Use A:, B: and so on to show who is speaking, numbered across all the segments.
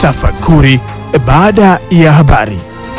A: Tafakuri baada ya habari.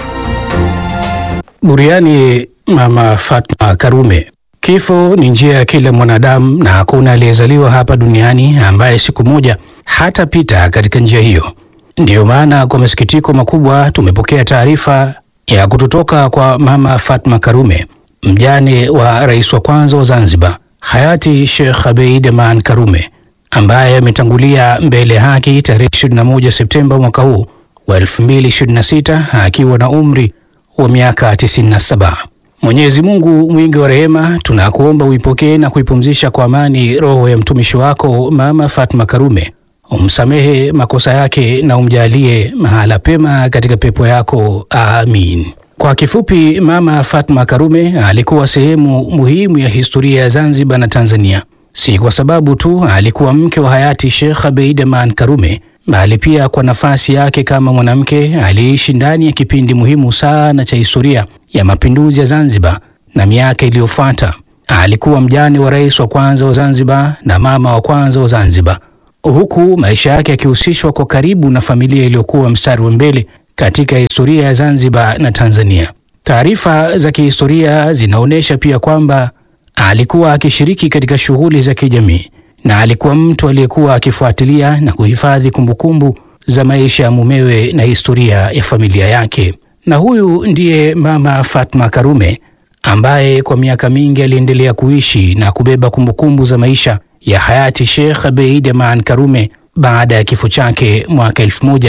B: Buriani Mama Fatma Karume. Kifo ni njia ya kila mwanadamu na hakuna aliyezaliwa hapa duniani ambaye siku moja hatapita katika njia hiyo. Ndiyo maana kwa masikitiko makubwa tumepokea taarifa ya kutotoka kwa Mama Fatma Karume, mjane wa rais wa kwanza wa Zanzibar, hayati Sheikh Abeid Aman Karume, ambaye ametangulia mbele haki tarehe 21 Septemba mwaka huu wa 2026 akiwa na umri wa miaka 97. Mwenyezi Mungu mwingi wa rehema, tunakuomba uipokee na kuipumzisha kwa amani roho ya mtumishi wako Mama Fatma Karume, umsamehe makosa yake na umjalie mahala pema katika pepo yako, amin. Kwa kifupi, Mama Fatma Karume alikuwa sehemu muhimu ya historia ya Zanzibar na Tanzania, si kwa sababu tu alikuwa mke wa hayati Sheikh Abeid Aman Karume, bali pia kwa nafasi yake kama mwanamke aliyeishi ndani ya kipindi muhimu sana cha historia ya mapinduzi ya Zanzibar na miaka iliyofuata. Alikuwa mjane wa rais wa kwanza wa Zanzibar na mama wa kwanza wa Zanzibar, huku maisha yake yakihusishwa kwa karibu na familia iliyokuwa mstari wa mbele katika historia ya Zanzibar na Tanzania. Taarifa za kihistoria zinaonyesha pia kwamba alikuwa akishiriki katika shughuli za kijamii na alikuwa mtu aliyekuwa akifuatilia na kuhifadhi kumbukumbu za maisha ya mumewe na historia ya familia yake. Na huyu ndiye Mama Fatma Karume ambaye kwa miaka mingi aliendelea kuishi na kubeba kumbukumbu za maisha ya hayati Sheikh Abeid Aman Karume baada ya kifo chake mwaka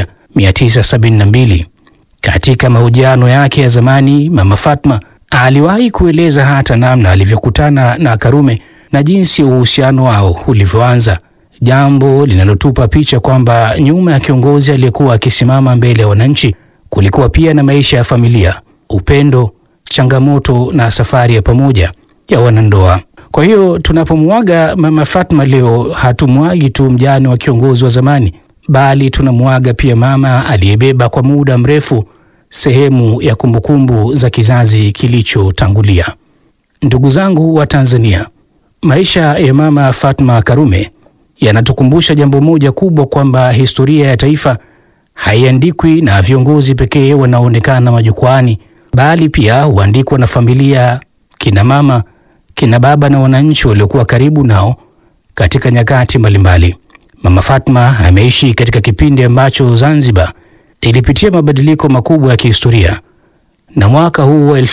B: 1972. Katika mahojiano yake ya zamani, Mama Fatma aliwahi kueleza hata namna alivyokutana na Karume na jinsi uhusiano wao ulivyoanza, jambo linalotupa picha kwamba nyuma ya kiongozi aliyekuwa akisimama mbele ya wananchi kulikuwa pia na maisha ya familia, upendo, changamoto na safari ya pamoja ya wanandoa. Kwa hiyo tunapomwaga Mama Fatma leo, hatumwagi tu mjane wa kiongozi wa zamani, bali tunamwaga pia mama aliyebeba kwa muda mrefu sehemu ya kumbukumbu za kizazi kilichotangulia. Ndugu zangu wa Tanzania, maisha ya Mama Fatma Karume yanatukumbusha jambo moja kubwa, kwamba historia ya taifa haiandikwi na viongozi pekee wanaoonekana majukwaani, bali pia huandikwa na familia, kina mama, kina baba na wananchi waliokuwa karibu nao katika nyakati mbalimbali. Mama Fatma ameishi katika kipindi ambacho Zanzibar ilipitia mabadiliko makubwa ya kihistoria, na mwaka huu wa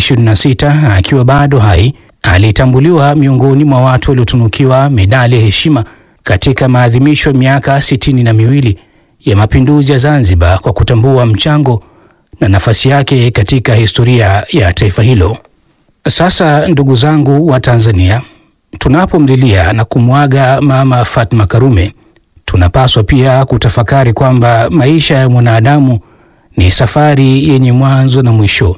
B: 2026 akiwa bado hai alitambuliwa miongoni mwa watu waliotunukiwa medali ya heshima katika maadhimisho ya miaka 62 ya mapinduzi ya Zanzibar kwa kutambua mchango na nafasi yake katika historia ya taifa hilo. Sasa ndugu zangu wa Tanzania, tunapomlilia na kumwaga Mama Fatma Karume, tunapaswa pia kutafakari kwamba maisha ya mwanadamu ni safari yenye mwanzo na mwisho.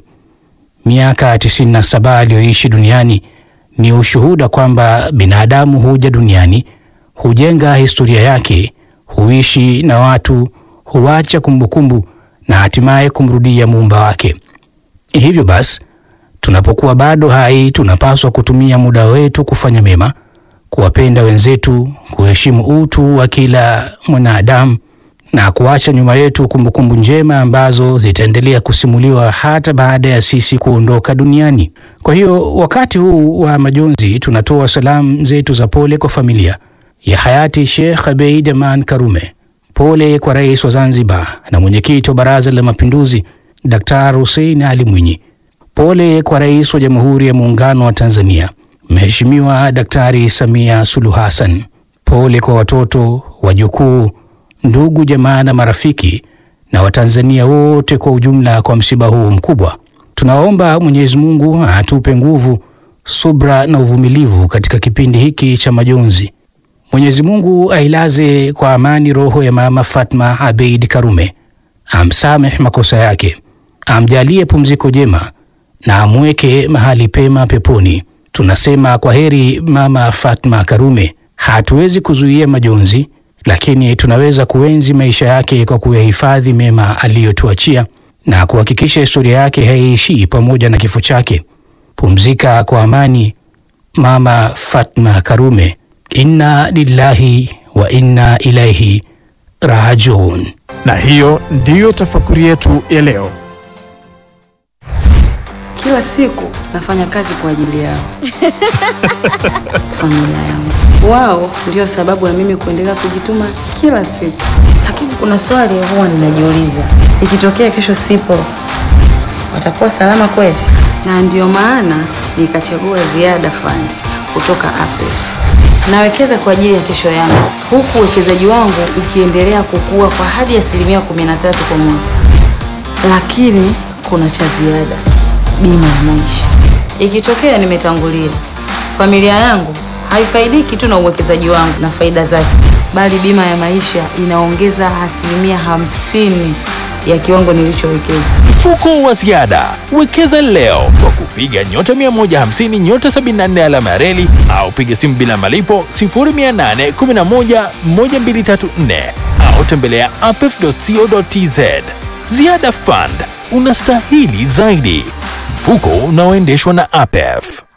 B: Miaka 97 aliyoishi duniani ni ushuhuda kwamba binadamu huja duniani, hujenga historia yake, huishi na watu, huacha kumbukumbu na hatimaye kumrudia muumba wake. Hivyo basi, tunapokuwa bado hai, tunapaswa kutumia muda wetu kufanya mema, kuwapenda wenzetu, kuheshimu utu wa kila mwanadamu na kuacha nyuma yetu kumbukumbu njema ambazo zitaendelea kusimuliwa hata baada ya sisi kuondoka duniani. Kwa hiyo wakati huu wa majonzi, tunatoa salamu zetu za pole kwa familia ya hayati Sheikh Abeid Aman Karume. Pole kwa rais wa Zanzibar na mwenyekiti wa Baraza la Mapinduzi Daktari Hussein Ali Mwinyi. Pole kwa rais wa Jamhuri ya Muungano wa Tanzania Mheshimiwa Daktari Samia Suluhu Hassan. Pole kwa watoto, wajukuu, ndugu, jamaa na marafiki na Watanzania wote kwa ujumla kwa msiba huu mkubwa. Tunaomba Mwenyezi Mungu atupe nguvu, subra na uvumilivu katika kipindi hiki cha majonzi. Mwenyezi Mungu ailaze kwa amani roho ya Mama Fatma Abeid Karume, amsamehe makosa yake, amjalie pumziko jema na amweke mahali pema peponi. Tunasema kwa heri Mama Fatma Karume. Hatuwezi kuzuia majonzi, lakini tunaweza kuenzi maisha yake kwa kuyahifadhi mema aliyotuachia na kuhakikisha historia yake haiishi pamoja na kifo chake. Pumzika kwa amani Mama Fatma Karume. Inna lillahi wa inna ilaihi rajiun.
A: Na hiyo ndiyo tafakuri yetu ya leo.
C: Kila siku nafanya kazi kwa ajili yao. Familia yangu. Wao ndio sababu ya mimi kuendelea kujituma kila siku. Lakini kuna swali huwa ninajiuliza. Ikitokea kesho sipo, watakuwa salama kweli? Na ndio maana nikachagua Ziada Fund kutoka APF. Nawekeza kwa ajili ya kesho yangu, huku uwekezaji wangu ukiendelea kukua kwa hadi 13% kwa mwaka. Lakini kuna cha ziada, bima ya maisha. Ikitokea nimetangulia, familia yangu haifaidiki tu na uwekezaji wangu na faida zake, bali bima ya maisha inaongeza 50% ya kiwango nilichowekeza.
D: Mfuko wa Ziada. Wekeza leo kwa kupiga *150 *74 alama ya reli au piga simu bila malipo 0811 1234 au tembelea apef.co.tz. Ziada Fund, unastahili zaidi. Mfuko unaoendeshwa na APF.